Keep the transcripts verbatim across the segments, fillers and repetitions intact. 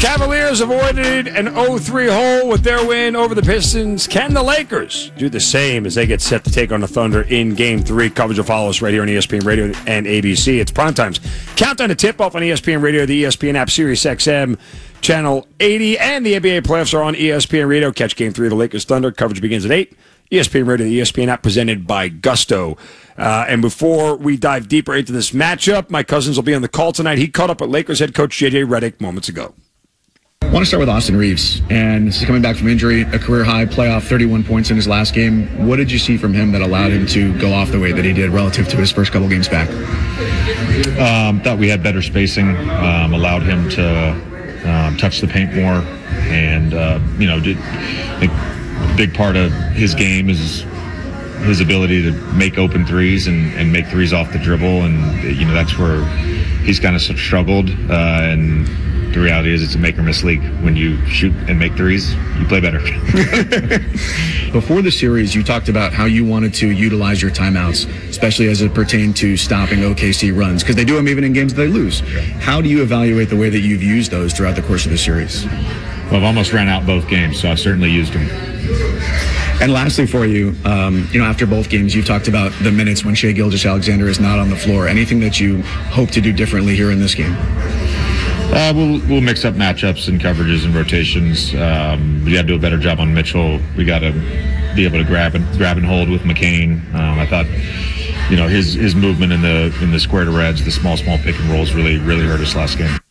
Cavaliers avoided an oh three hole with their win over the Pistons. Can the Lakers do the same as they get set to take on the Thunder in Game three? Coverage will follow us right here on E S P N Radio and A B C. It's Primetime's Countdown to Tip-Off on E S P N Radio, the E S P N app, Sirius X M, Channel eighty, and the N B A playoffs are on E S P N Radio. Catch Game three of the Lakers Thunder. Coverage begins at eight. E S P N Radio, the E S P N app, presented by Gusto. Uh, and before we dive deeper into this matchup, my cousins will be on the call tonight. He caught up with Lakers head coach J J Redick moments ago. I want to start with Austin Reeves, and this is coming back from injury, a career-high playoff, thirty-one points in his last game. What did you see from him that allowed him to go off the way that he did relative to his first couple games back? Um, thought we had better spacing, um, allowed him to um, touch the paint more, and, uh, you know, did, I think a big part of his game is his ability to make open threes and, and make threes off the dribble, and, you know, that's where he's kind of struggled, uh, and the reality is it's a make-or-miss league. When you shoot and make threes, you play better. Before the series, you talked about how you wanted to utilize your timeouts, especially as it pertained to stopping O K C runs, because they do them even in games that they lose. How do you evaluate the way that you've used those throughout the course of the series? Well, I've almost ran out both games, so I've certainly used them. And lastly for you, um, you know, after both games, you've talked about the minutes when Shai Gilgeous-Alexander is not on the floor. Anything that you hope to do differently here in this game? Uh, we'll we'll mix up matchups and coverages and rotations. Um, we got to do a better job on Mitchell. We got to be able to grab and grab and hold with McCain. Um, I thought, you know, his his movement in the in the square to reds, the small small pick and rolls really really hurt us last game.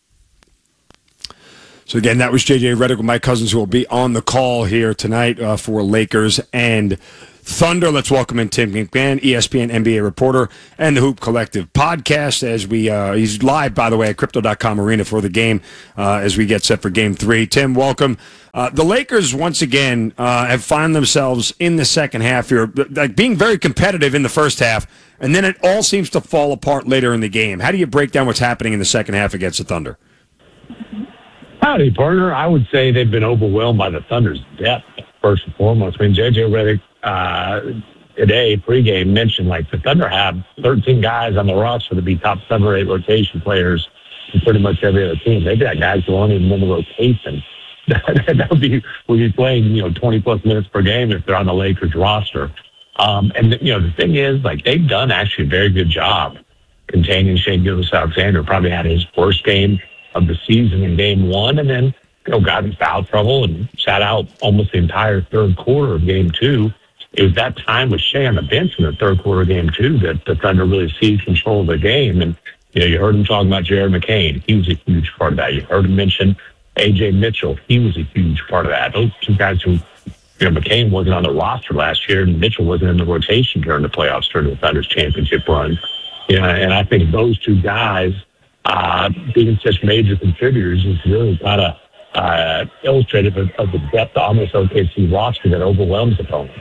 So again, that was J J Redick with my cousins, who will be on the call here tonight uh, for Lakers and Thunder. Let's welcome in Tim McMahon, E S P N N B A reporter and the Hoop Collective podcast. As we, uh, he's live, by the way, at Crypto dot com Arena for the game uh, as we get set for Game Three. Tim, welcome. Uh, the Lakers once again uh, have found themselves in the second half here, like being very competitive in the first half, and then it all seems to fall apart later in the game. How do you break down what's happening in the second half against the Thunder? Howdy, partner. I would say they've been overwhelmed by the Thunder's depth, first and foremost. I mean, J J Redick uh, today, pregame, mentioned, like, the Thunder have thirteen guys on the roster to be top seven or eight rotation players in pretty much every other team. They've got guys who aren't even in the rotation. that would be, we'll be playing, you know, twenty-plus minutes per game if they're on the Lakers roster. Um, and, you know, the thing is, like, they've done actually a very good job containing Shai Gilgeous-Alexander. Probably had his worst game of the season in game one, and then, you know, got in foul trouble and sat out almost the entire third quarter of game two. It was that time with Shai on the bench in the third quarter of game two that the Thunder really seized control of the game. And, you know, you heard him talking about Jared McCain. He was a huge part of that. You heard him mention A J Mitchell. He was a huge part of that. Those two guys who, you know, McCain wasn't on the roster last year, and Mitchell wasn't in the rotation during the playoffs during the Thunder's championship run. You know, and I think those two guys, Uh, being such major contributors is really kind of uh, illustrative of, of the depth on this O K C roster that overwhelms opponents.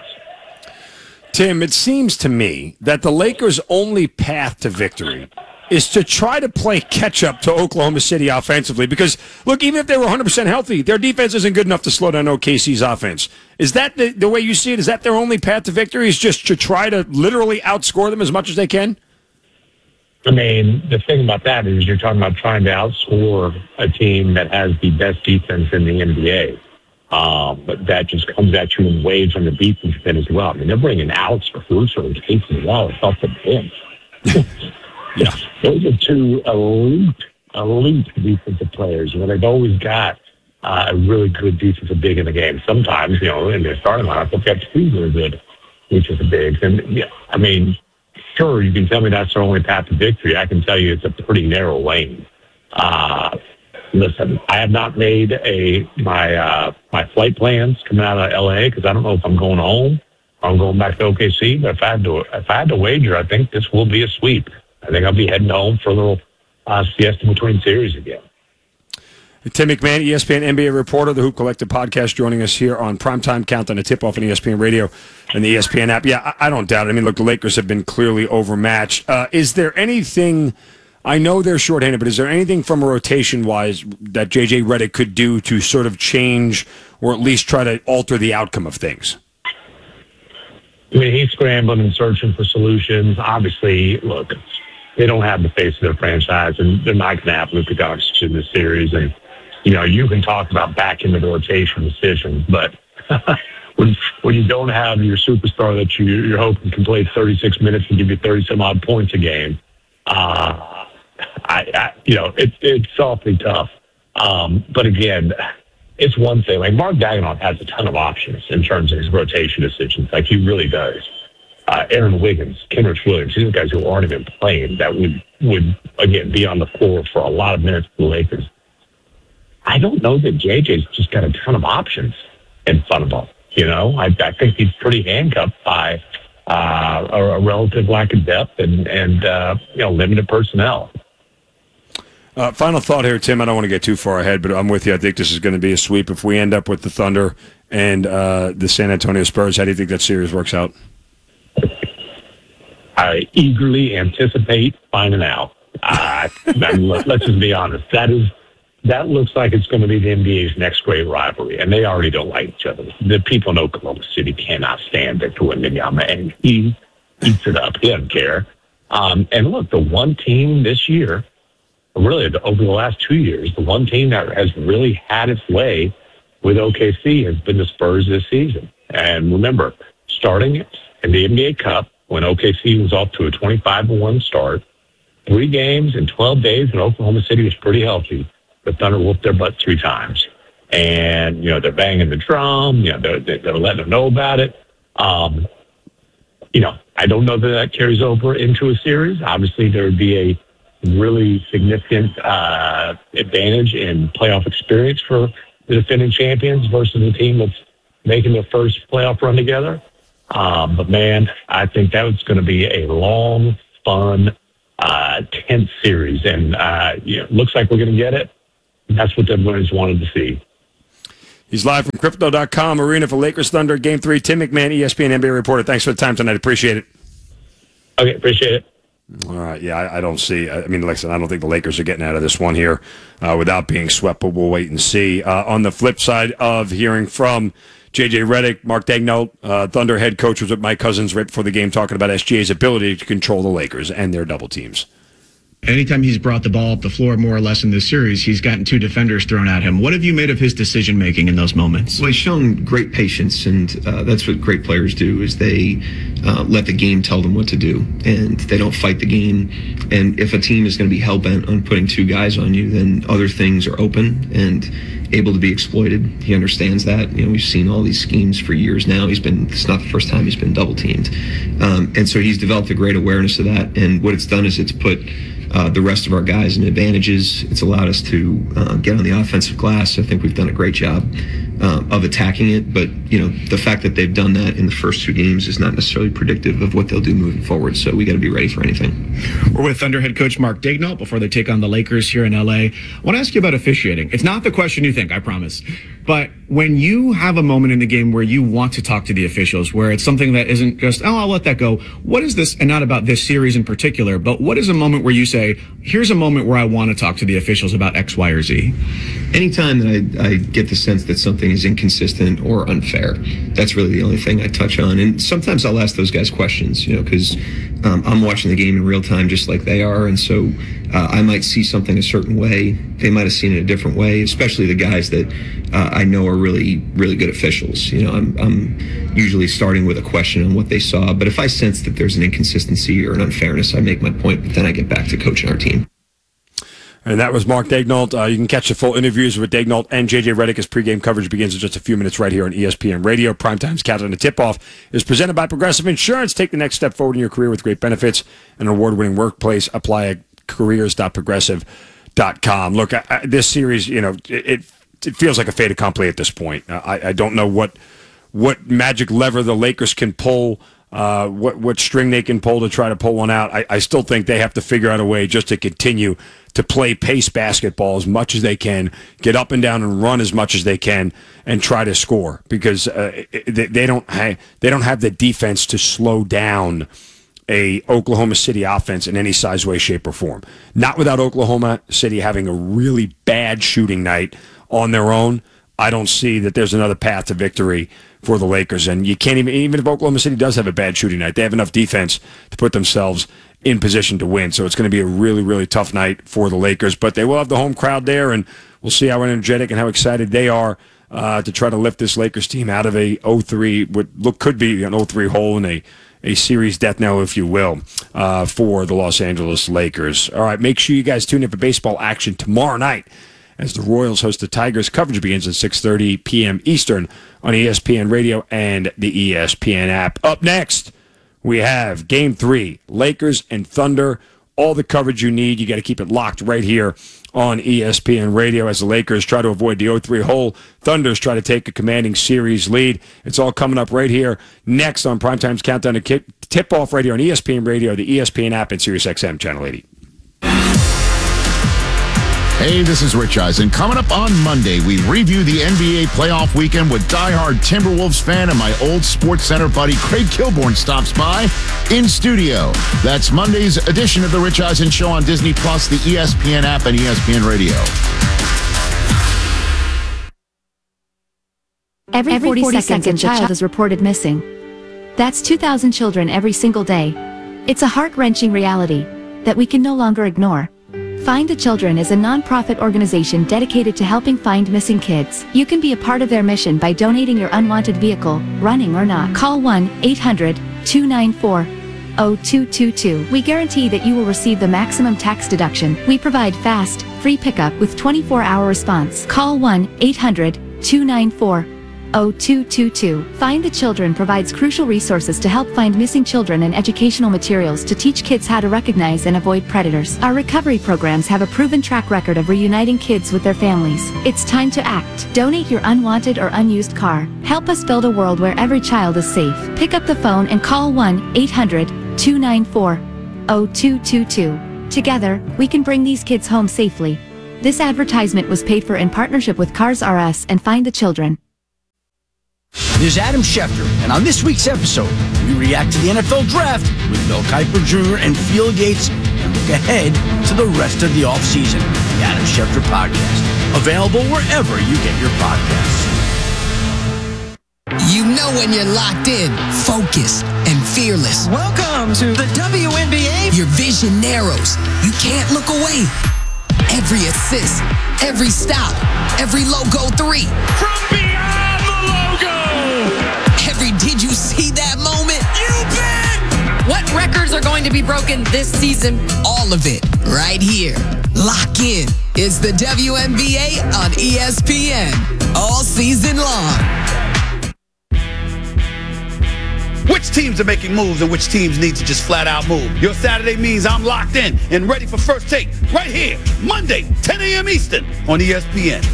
Tim, it seems to me that the Lakers' only path to victory is to try to play catch-up to Oklahoma City offensively. Because, look, even if they were one hundred percent healthy, their defense isn't good enough to slow down O K C's offense. Is that the, the way you see it? Is that their only path to victory, is just to try to literally outscore them as much as they can? I mean, the thing about that is you're talking about trying to outscore a team that has the best defense in the N B A. Um, but that just comes at you in waves on the defense end as well. I mean, they're bringing Alex Caruso and Casey Wallace off the bench. Yeah. Those are two elite, elite defensive players. You know, they've always got uh, a really good defensive big in the game. Sometimes, you know, in their starting lineup, they've got two really good defensive bigs. And, yeah, I mean, sure, you can tell me that's their only path to victory. I can tell you it's a pretty narrow lane. Uh, listen, I have not made a my uh, my flight plans coming out of L A because I don't know if I'm going home or I'm going back to O K C. But if I had to, if I had to wager, I think this will be a sweep. I think I'll be heading home for a little uh, siesta between series again. Tim McMahon, E S P N N B A reporter, the Hoop Collective podcast, joining us here on Primetime Countdown to Tip-Off on E S P N Radio and the E S P N app. Yeah, I, I don't doubt it. I mean, look, the Lakers have been clearly overmatched. Uh, is there anything, I know they're shorthanded, but is there anything from a rotation-wise that J J Redick could do to sort of change or at least try to alter the outcome of things? I mean, he's scrambling and searching for solutions. Obviously, look, they don't have the face of their franchise, and they're not going to have Luka Doncic in this series. And you know, you can talk about back into the rotation decisions, but when when you don't have your superstar that you, you're hoping can play thirty-six minutes and give you thirty some odd points a game, uh, I, I you know it, it's awfully tough. Um, but again, it's one thing. Like Mark Daigneault has a ton of options in terms of his rotation decisions. Like he really does. Uh, Aaron Wiggins, Kenrich Williams, these are guys who aren't even playing that would would again be on the floor for a lot of minutes for the Lakers. I don't know that J J's just got a ton of options in front of him. You know, I, I think he's pretty handcuffed by uh, a, a relative lack of depth and, and uh, you know, limited personnel. Uh, final thought here, Tim. I don't want to get too far ahead, but I'm with you. I think this is going to be a sweep. If we end up with the Thunder and uh, the San Antonio Spurs, how do you think that series works out? I eagerly anticipate finding out. Uh, let's just be honest. That is that looks like it's going to be the N B A's next great rivalry, and they already don't like each other. The people in Oklahoma City cannot stand Victor Wembanyama, and he eats it up. He doesn't care. Um, and look, the one team this year, really over the last two years, the one team that has really had its way with O K C has been the Spurs this season. And remember, starting in the N B A Cup, when O K C was off to a twenty-five to one start, three games in twelve days, and Oklahoma City was pretty healthy. The Thunder whooped their butt three times. And, you know, they're banging the drum. You know, they're, they're letting them know about it. Um, you know, I don't know that that carries over into a series. Obviously, there would be a really significant uh, advantage in playoff experience for the defending champions versus a team that's making their first playoff run together. Um, but, man, I think that was going to be a long, fun, uh, tense series. And, uh, you know, looks like we're going to get it. That's what everybody's wanted to see. He's live from Crypto dot com arena for Lakers Thunder Game three. Tim McMahon, E S P N N B A reporter. Thanks for the time tonight. Appreciate it. Okay, appreciate it. All right, yeah, I, I don't see. I mean, like I said, I don't think the Lakers are getting out of this one here uh, without being swept, but we'll wait and see. Uh, on the flip side of hearing from J J Redick, Mark Daigneault, uh, Thunder head coach, was with Mike Cousins right before the game talking about S G A's ability to control the Lakers and their double teams. Anytime he's brought the ball up the floor more or less in this series, he's gotten two defenders thrown at him. What have you made of his decision-making in those moments? Well, he's shown great patience, and uh, that's what great players do, is they uh, let the game tell them what to do, and they don't fight the game. And if a team is going to be hell-bent on putting two guys on you, then other things are open and able to be exploited. He understands that. You know, we've seen all these schemes for years now. He's been, it's not the first time he's been double-teamed. Um, and so he's developed a great awareness of that, and what it's done is it's put Uh, the rest of our guys in advantages. It's allowed us to uh, get on the offensive glass. I think we've done a great job uh, of attacking it. But, you know, the fact that they've done that in the first two games is not necessarily predictive of what they'll do moving forward. So we got to be ready for anything. We're with Thunder head coach Mark Daigneault before they take on the Lakers here in L A. I want to ask you about officiating. It's not the question you think, I promise. But when you have a moment in the game where you want to talk to the officials, where it's something that isn't just, oh, I'll let that go. What is this, and not about this series in particular, but what is a moment where you say, here's a moment where I want to talk to the officials about X, Y, or Z? Anytime that I, I get the sense that something is inconsistent or unfair, that's really the only thing I touch on. And sometimes I'll ask those guys questions, you know, because um, I'm watching the game in real time just like they are. And so uh, I might see something a certain way. They might have seen it a different way, especially the guys that uh, I know are really, really good officials. You know, I'm, I'm usually starting with a question on what they saw. But if I sense that there's an inconsistency or an unfairness, I make my point, but then I get back to coaching our team. And that was Mark Daigneault. Uh, you can catch the full interviews with Daigneault and J J Redick as pregame coverage begins in just a few minutes right here on E S P N Radio. Primetime's Countdown to Tip-Off is presented by Progressive Insurance. Take the next step forward in your career with great benefits and an award-winning workplace. Apply at careers dot progressive dot com. Look, I, I, this series, you know, it, it it feels like a fait accompli at this point. Uh, I, I don't know what what magic lever the Lakers can pull. Uh, what what string they can pull to try to pull one out. I, I still think they have to figure out a way just to continue to play pace basketball as much as they can, get up and down and run as much as they can, and try to score because uh, they, they don't ha- they don't have the defense to slow down a Oklahoma City offense in any size, way, shape, or form. Not without Oklahoma City having a really bad shooting night on their own. I don't see that there's another path to victory for the Lakers. And you can't even, even if Oklahoma City does have a bad shooting night, they have enough defense to put themselves in position to win. So it's going to be a really, really tough night for the Lakers. But they will have the home crowd there, and we'll see how energetic and how excited they are uh, to try to lift this Lakers team out of a oh three, what look could be an oh three hole in a, a series death knell, if you will, uh, for the Los Angeles Lakers. All right, make sure you guys tune in for baseball action tomorrow night as the Royals host the Tigers. Coverage begins at six thirty p.m. Eastern on E S P N Radio and the E S P N app. Up next, we have Game three, Lakers and Thunder. All the coverage you need. You got to keep it locked right here on E S P N Radio as the Lakers try to avoid the oh three hole. Thunders try to take a commanding series lead. It's all coming up right here next on Primetime's Countdown to Tip-Off right here on E S P N Radio, the E S P N app, and SiriusXM Channel eighty. Hey, this is Rich Eisen. Coming up on Monday, we review the N B A playoff weekend with diehard Timberwolves fan and my old SportsCenter buddy Craig Kilborn stops by in studio. That's Monday's edition of the Rich Eisen Show on Disney Plus, the E S P N app, and E S P N Radio. Every, every forty, forty seconds, seconds, a child is reported missing. That's two thousand children every single day. It's a heart-wrenching reality that we can no longer ignore. Find the Children is a non-profit organization dedicated to helping find missing kids. You can be a part of their mission by donating your unwanted vehicle, running or not. Call one eight hundred two nine four oh two two two. We guarantee that you will receive the maximum tax deduction. We provide fast, free pickup with twenty-four hour response. Call one eight hundred two nine four oh two two two. Find the Children provides crucial resources to help find missing children and educational materials to teach kids how to recognize and avoid predators. Our recovery programs have a proven track record of reuniting kids with their families. It's time to act. Donate your unwanted or unused car. Help us build a world where every child is safe. Pick up the phone and call one eight hundred two nine four oh two two two. Together, we can bring these kids home safely. This advertisement was paid for in partnership with Cars R Us and Find the Children. This is Adam Schefter, and on this week's episode, we react to the N F L Draft with Mel Kiper Junior and Field Gates and look ahead to the rest of the offseason. The Adam Schefter Podcast, available wherever you get your podcasts. You know when you're locked in, focused, and fearless. Welcome to the W N B A. Your vision narrows. You can't look away. Every assist, every stop, every logo three. From beyond the logo! Every did you see that moment? You bet! What records are going to be broken this season? All of it, right here. Lock in. It's the W N B A on E S P N. All season long. Which teams are making moves and which teams need to just flat out move? Your Saturday means I'm locked in and ready for First Take right here, Monday, ten a.m. Eastern on E S P N.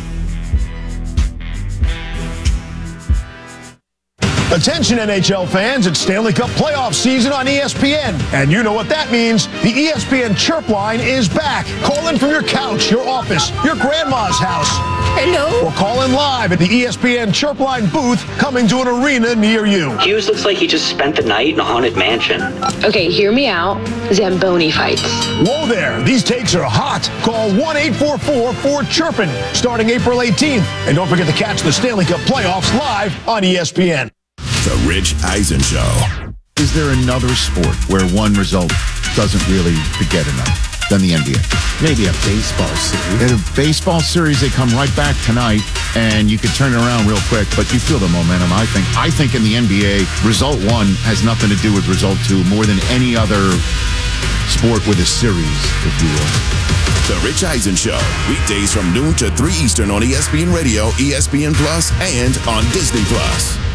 Attention N H L fans, it's Stanley Cup playoff season on E S P N. And you know what that means. The E S P N Chirp Line is back. Call in from your couch, your office, your grandma's house. Hello? Or call in live at the E S P N Chirp Line booth coming to an arena near you. Hughes looks like he just spent the night in a haunted mansion. Okay, hear me out. Zamboni fights. Whoa there, these takes are hot. Call one eight four four four chirpin starting April eighteenth. And don't forget to catch the Stanley Cup playoffs live on E S P N. The Rich Eisen Show. Is there another sport where one result doesn't really beget enough than the N B A? Maybe a baseball series. In a baseball series, they come right back tonight, and you could turn it around real quick, but you feel the momentum, I think. I think in the N B A, result one has nothing to do with result two more than any other sport with a series, if you will. The Rich Eisen Show, weekdays from noon to three Eastern on E S P N Radio, E S P N Plus, and on Disney Plus.